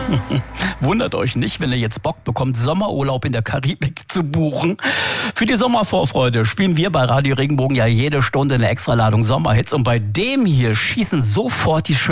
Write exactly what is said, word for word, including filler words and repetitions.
Wundert euch nicht, wenn ihr jetzt Bock bekommt, Sommerurlaub in der Karibik zu buchen. Für die Sommervorfreude spielen wir bei Radio Regenbogen ja jede Stunde eine Extraladung Sommerhits. Und bei dem hier schießen sofort die